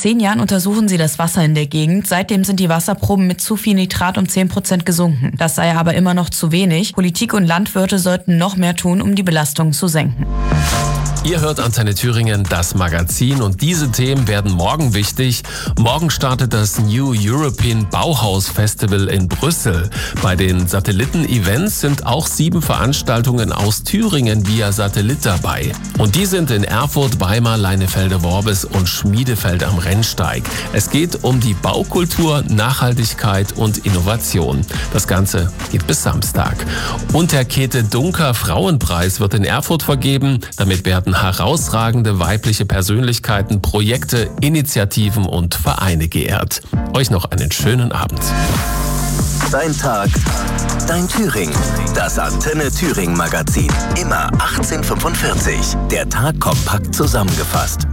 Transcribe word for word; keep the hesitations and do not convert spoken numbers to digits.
zehn Jahren untersuchen sie das Wasser in der Gegend. Seitdem sind die Wasserproben mit zu viel Nitrat um zehn Prozent gesunken. Das sei aber immer noch zu wenig. Politik und Landwirte sollten noch mehr tun, um die Belastung zu senken. Ihr hört Antenne Thüringen, das Magazin, und diese Themen werden morgen wichtig. Morgen startet das New European Bauhaus Festival in Brüssel. Bei den Satelliten-Events sind auch sieben Veranstaltungen aus Thüringen via Satellit dabei. Und die sind in Erfurt, Weimar, Leinefelde-Worbis und Schmiedefeld am Rennsteig. Es geht um die Baukultur, Nachhaltigkeit und Innovation. Das Ganze geht bis Samstag. Und der Käthe Dunker Frauenpreis wird in Erfurt vergeben. Damit werden herausragende weibliche Persönlichkeiten, Projekte, Initiativen und Vereine geehrt. Euch noch einen schönen Abend. Dein Tag, dein Thüringen. Das Antenne Thüringen Magazin. Immer achtzehn Uhr fünfundvierzig. Der Tag kompakt zusammengefasst.